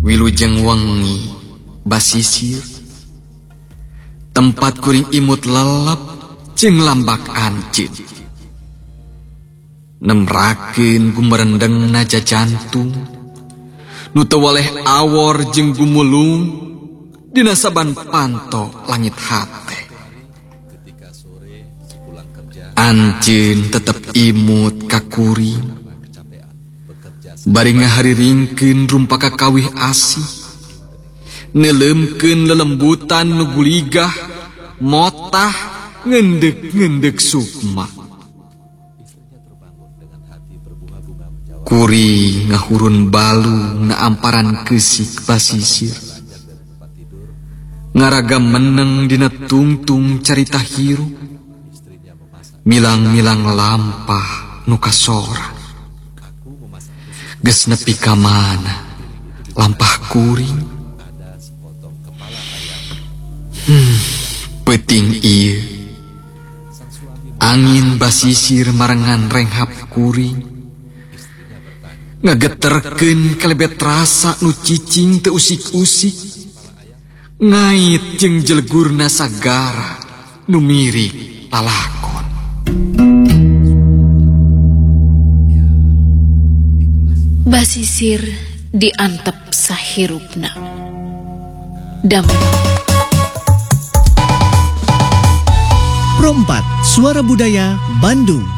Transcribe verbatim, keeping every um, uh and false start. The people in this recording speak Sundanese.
Wilujeng wengi basisir, tempat kuring imut lelep jeung lambak ancit. Nemrakeun gumerendeng naja jantung, nu teu waleh awor jeung gumulung dina saban panto langit hate. Anjeun tetep imut ka kuring, bari ngahariringkeun rumpaka kawih asih, neuleumpkeun lelembutan nu guligah, motah ngendek-ngendek sukma. Kuring ngahurun balu na amparan keusik basisir, ngaraga meneng dina tungtung carita hirup, milang-milang lampah nu kasora. Geus nepi ka mana lampah kuring? Hmm, peuting ieu. Angin basisir marengan renghap kuring, ngageterkeun kalebet rasa nu cicing teu usik-usik, ngait jeung jelgurna sagara nu mirip lalakon. Basisir diantep sahirupna. Damai. Pro empat Suara Budaya Bandung.